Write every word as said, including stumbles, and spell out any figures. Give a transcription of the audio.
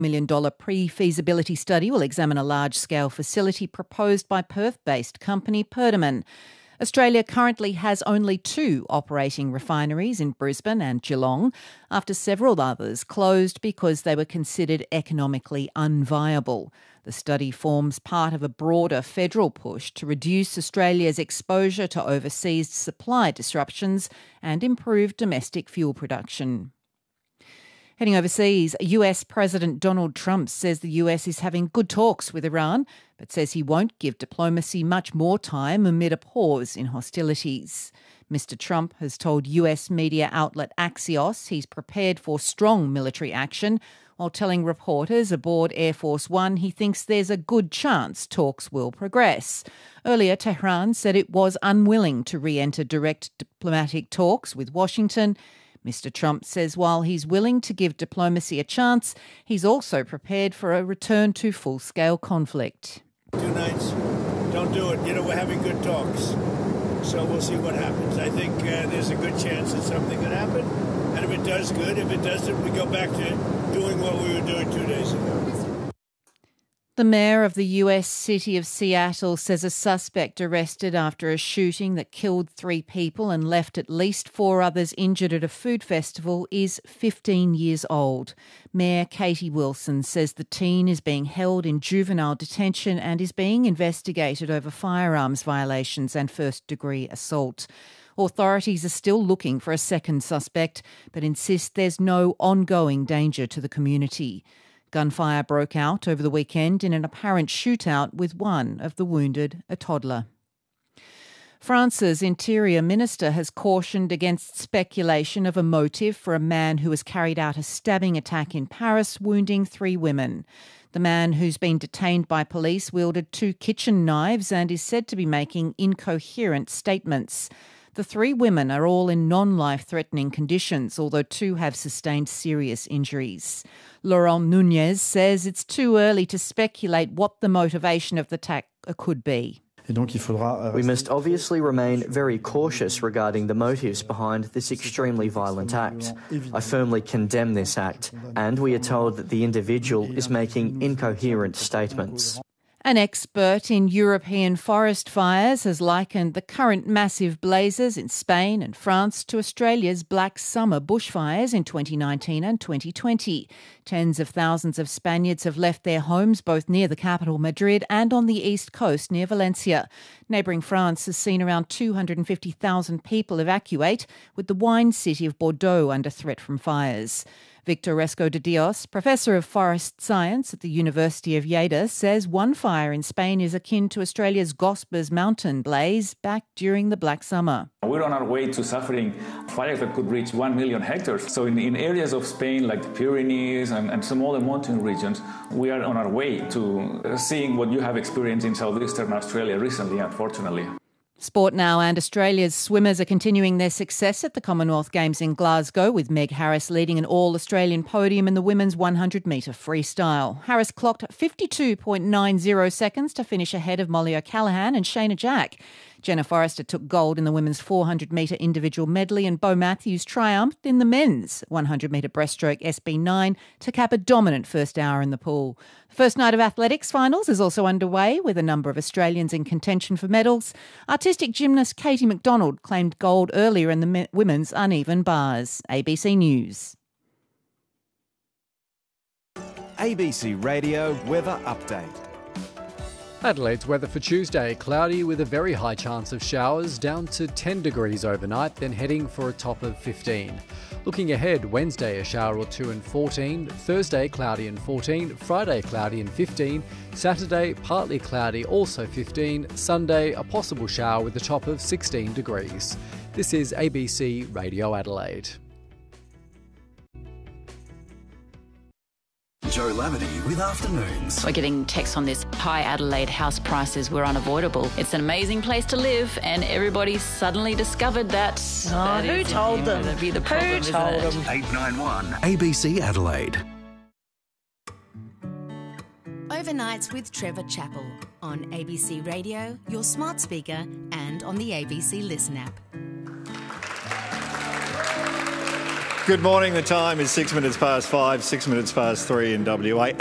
million dollars pre-feasibility study will examine a large-scale facility proposed by Perth-based company Perdaman. Australia currently has only two operating refineries in Brisbane and Geelong, after several others closed because they were considered economically unviable. The study forms part of a broader federal push to reduce Australia's exposure to overseas supply disruptions and improve domestic fuel production. Heading overseas, U S President Donald Trump says the U S is having good talks with Iran, but says he won't give diplomacy much more time amid a pause in hostilities. Mister Trump has told U S media outlet Axios he's prepared for strong military action, while telling reporters aboard Air Force One he thinks there's a good chance talks will progress. Earlier, Tehran said it was unwilling to re-enter direct diplomatic talks with Washington. Mister Trump says while he's willing to give diplomacy a chance, he's also prepared for a return to full-scale conflict. Two nights, don't do it. You know, we're having good talks, so we'll see what happens. I think uh, there's a good chance that something could happen, and if it does, good. If it doesn't, we go back to doing what we were doing two days ago. The mayor of the U S city of Seattle says a suspect arrested after a shooting that killed three people and left at least four others injured at a food festival is fifteen years old. Mayor Katie Wilson says the teen is being held in juvenile detention and is being investigated over firearms violations and first-degree assault. Authorities are still looking for a second suspect, but insist there's no ongoing danger to the community. Gunfire broke out over the weekend in an apparent shootout with one of the wounded, a toddler. France's Interior Minister has cautioned against speculation of a motive for a man who has carried out a stabbing attack in Paris, wounding three women. The man, who's been detained by police, wielded two kitchen knives and is said to be making incoherent statements. The three women are all in non-life-threatening conditions, although two have sustained serious injuries. Laurent Nunez says it's too early to speculate what the motivation of the attack could be. We must obviously remain very cautious regarding the motives behind this extremely violent act. I firmly condemn this act, and we are told that the individual is making incoherent statements. An expert in European forest fires has likened the current massive blazes in Spain and France to Australia's Black Summer bushfires in twenty nineteen and twenty twenty. Tens of thousands of Spaniards have left their homes both near the capital, Madrid, and on the east coast near Valencia. Neighbouring France has seen around two hundred fifty thousand people evacuate, with the wine city of Bordeaux under threat from fires. Victor Resco de Dios, Professor of Forest Science at the University of Lleida, says one fire in Spain is akin to Australia's Gospers mountain blaze back during the Black Summer. We're on our way to suffering fires that could reach one million hectares. So in, in areas of Spain like the Pyrenees and, and some other mountain regions, we are on our way to seeing what you have experienced in southeastern Australia recently, unfortunately. Sport now, and Australia's swimmers are continuing their success at the Commonwealth Games in Glasgow, with Meg Harris leading an all-Australian podium in the women's one hundred metre freestyle. Harris clocked fifty-two point nine zero seconds to finish ahead of Molly O'Callaghan and Shayna Jack. Jenna Forrester took gold in the women's four hundred metre individual medley, and Bo Matthews triumphed in the men's one hundred metre breaststroke S B nine to cap a dominant first hour in the pool. The first night of athletics finals is also underway, with a number of Australians in contention for medals. Artistic gymnast Katie McDonald claimed gold earlier in the me- women's uneven bars. A B C News. A B C Radio Weather Update. Adelaide's weather for Tuesday, cloudy with a very high chance of showers, down to ten degrees overnight, then heading for a top of fifteen. Looking ahead, Wednesday a shower or two and fourteen, Thursday cloudy and fourteen, Friday cloudy and fifteen, Saturday partly cloudy, also fifteen, Sunday a possible shower with a top of sixteen degrees. This is A B C Radio Adelaide. Joe Lavity with Afternoons. We're getting texts on this. High Adelaide house prices were unavoidable. It's an amazing place to live, and everybody suddenly discovered that. Oh, that who told them? Be the problem, who told them? eight nine one A B C Adelaide. Overnights with Trevor Chappell on A B C Radio, your smart speaker, and on the A B C Listen app. Good morning. The time is six minutes past five, six minutes past three in W A.